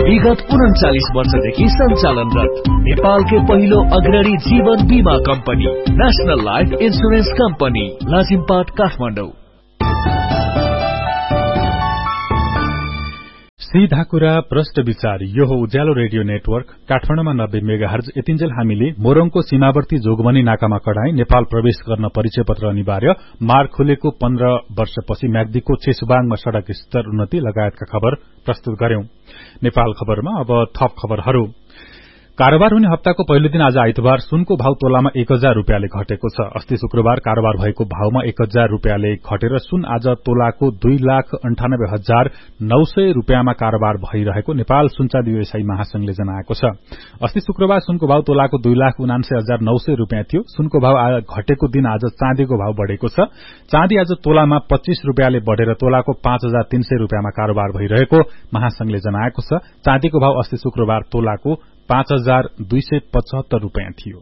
विगत 39 वर्षदेखि सञ्चालनरत नेपालकै पहिलो अग्रणी जीवन बीमा company national life insurance company Lazimpat Kathmandu. सीधा कुरा प्रश्न विचार यो हो उज्यालो रेडियो नेटवर्क काठमाडौँमा 90 मेगाहर्ज। यतिन्जेल हामीले मोरङको सीमावर्ती जोगबनी नाकामा कडाई नेपाल प्रवेश गर्न परिचय पत्र अनिवार्य, मार्ग खुलेको 15 वर्षपछि म्याग्दीको चेसुबाङमा सड़क स्तर उन्नति लगायतका खबर प्रस्तुत गर्यौं। नेपाल खबरमा अब थप खबरहरू। कारोबार हुने हप्ताको पहिलो दिन आज आइतबार सुनको भाव तोलामा 1000 रुपियाँले घटेको छ। अस्ति शुक्रबार कारोबार भएको भावमा 1000 रुपियाँले घटेर सुन आज तोलाको 2,98,900 रुपियाँमा कारोबार भइरहेको नेपाल सुनचाँदी व्यवसायी महासंघले जनाएको छ। अस्ति शुक्रबार सुनको भाव तोलाको 2,79,900 रुपियाँ थियो। सुनको भाव घटेको दिन आज चाँदीको भाव बढ़ेको छ। चाँदी आज तोलामा 25 रुपियाँले बढ़ेर तोलाको 5,300 रुपियाँमा कारोबार भइरहेको महासंघले जनाएको छ। चाँदीको भाव अस्ति शुक्रबार तोलाको 5,275 रुपियाँ थियो।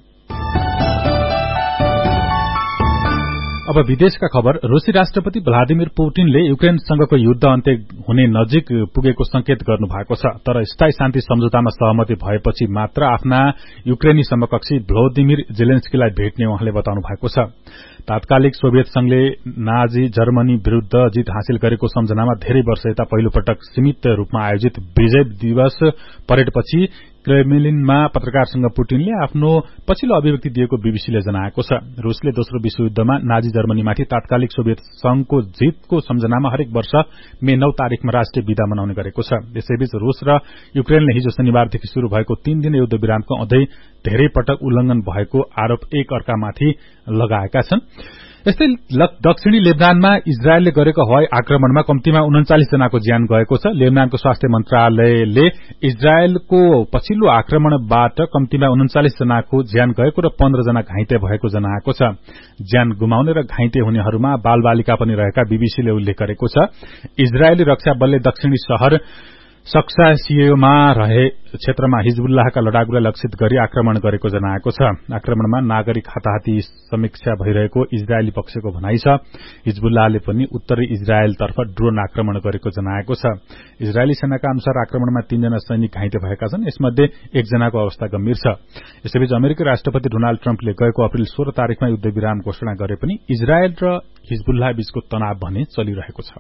अब विदेशका खबर। रूसी राष्ट्रपति भ्लादिमिर पुटिनले युक्रेनसँगको युद्ध अन्त्य हुने नजिक पुगेको संकेत गर्नु भएको छ, तर स्थायी शान्ति सम्झौतामा सहमति भएपछि मात्र आफ्ना युक्रेनी समकक्षी भ्लोदिमिर जेलेन्स्कीलाई भेट्ने उहाँले बताउनु भएको छ। तात्कालिक सोभियत संघले नाजी जर्मनी विरूद्ध जित हासिल गरेको सम्झनामा धेरै वर्ष यता पहिलो पटक सीमित रूपमा आयोजित विजय दिवस परेडपछि क्रेमलिनमा पत्रकारसँग पुटिनले आफ्नो पछिल्लो अभिव्यक्ति दिएको बीबीसीले जनाएको छ। रूसले दोस्रो विश्वयुद्धमा नाजी जर्मनीमाथि तात्कालिक सोभियत संघको जितको सम्झनामा हरेक वर्ष मे 9 तारिकमा राष्ट्रिय विदा मनाउने गरेको छ। यसैबीच रूस र युक्रेनले हिजो शनिबारदेखि शुरू भएको 3 दिन युद्ध विरामको अझै धेरै पटक उल्लंघन भएको आरोप एक अर्कामाथि लगाएका छन्। यस्तै दक्षिणी लेबनानमा इजरायलले गरेको हवाई आक्रमणमा कम्तीमा 39 जनाको ज्यान गएको छ। लेबनानको स्वास्थ्य मन्त्रालयले इजरायलको पछिल्लो आक्रमणबाट कम्तीमा 39 जनाको ज्यान गएको र 15 जना घाइते भएको जनाएको छ। ज्यान गुमाउने र घाइते हुनेहरूमा बालबालिका पनि रहेका बीबीसीले उल्लेख गरेको छ। इजरायली रक्षा बलले दक्षिणी शहर सक्सासियोमा रहे क्षेत्रमा हिजबुल्लाहका लडाकुलाई लक्षित गरी आक्रमण गरेको जनाएको छ। आक्रमणमा नागरिक हताहती समीक्षा भइरहेको इजरायली पक्षको भनाइ छ। हिजबुल्लाहले पनि उत्तरी इजरायलतर्फ ड्रोन आक्रमण गरेको जनाएको छ। इजरायली सेनाका अनुसार आक्रमणमा 3 जना सैनिक घाइते भएका छन्। यसमध्ये 1 जनाको अवस्था गम्भीर छ। यसैबीच अमेरिकी राष्ट्रपति डोनाल्ड ट्रम्पले गएको अप्रिल 16 तारिकमा युद्ध विराम घोषणा गरे पनि इजरायल र हिजबुल्लाह बीचको तनाव भने चलिरहेको छ।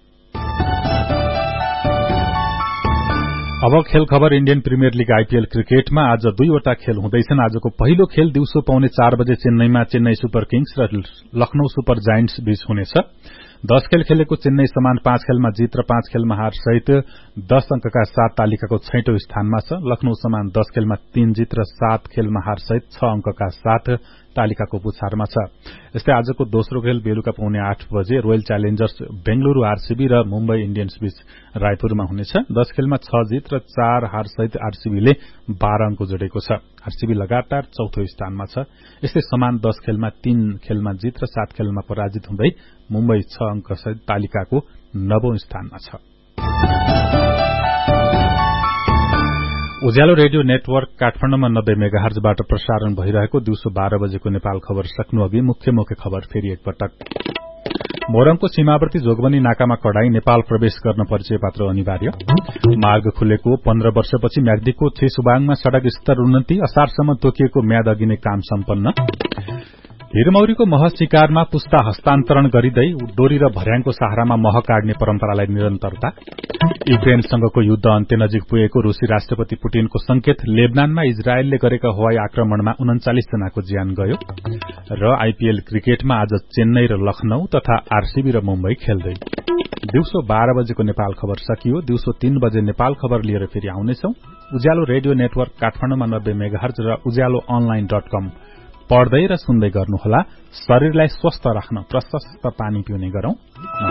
अब खेल खबर। इण्डियन प्रिमियर लीग आईपीएल क्रिकेटमा आज 2वटा खेल हुँदैछन्। आजको पहिलो खेल दिउँसो 5:45 बजे चेन्नईमा चेन्नई सुपर किङ्स र लखनऊ सुपर जायन्ट्स बीच हुनेछ। 10 खेल खेलेको चेन्नई समान 5 खेलमा जित र 5 खेलमा हार सहित 10 अंकका साथ तालिकाको 6औं स्थानमा छ। लखनऊ समान 10 खेलमा 3 जित र 7 खेलमा हार सहित 6 अंकका साथ तालिकाको पुछारमा छ। यस्तै आजको दोस्रो खेल बेलुका 7:45 बजे रोयल च्यालेन्जर्स बेंगलुरू आरसीबी र मुम्बई इण्डियन्स बीच रायपुरमा हुनेछ। 10 खेलमा 6 जित र 4 हार सहित आरसीबीले 12 अंक जोडेको छ। आरसीबी लगातार 4थो स्थानमा छ। यस्तै समान 10 खेलमा 3 खेलमा जित र 7 खेलमा पराजित हुँदै मुम्बई 6 अंक सहित तालिकाको 9औं स्थानमा छ। उज्यालो रेडियो नेटवर्क काठमाडौँमा 90 मेगाहर्जबाट प्रसारण भइरहेको दिउँसो 12 बजेको नेपाल खबर सक्नु अघि मुख्य खबर फेरि एकपटक। मोरङको सीमावर्ती जोगबनी नाकामा कडाई, नेपाल प्रवेश गर्न परिचय पत्र अनिवार्य। मार्ग खुलेको 15 वर्षपछि म्याग्दीको चेसुबाङमा सड़क स्तर उन्नति, असारसम्म तोकिएको म्याद अघि नै काम सम्पन्न। हिरमौरीको मह शिकारमा पुस्ता हस्तान्तरण गरिँदै डोरी र भर्याङको सहारामा मह काट्ने परम्परालाई निरन्तरता। युक्रेनसँगको युद्ध अन्त्य नजिक पुगेको रूसी राष्ट्रपति पुटिनको संकेत। लेबनानमा इजरायलले गरेका हवाई आक्रमणमा 39 जनाको ज्यान गयो। र आईपीएल क्रिकेटमा आज चेन्नई र लखनऊ तथा आरसीबी र मुम्बई खेल्दै। दिउँसो 12 बजेको नेपाल खबर सकियो। दिउँसो 3 बजे नेपाल खबर लिएर फेरि आउनेछौं। उज्यालो रेडियो नेटवर्क काठमाडौँमा 90 मेगाहर्ज र उज्यालो online.com पढ्दै र सुन्दै गर्नुहोला। शरीरलाई स्वस्थ राख्न प्रशस्त पानी पिउने गरौं।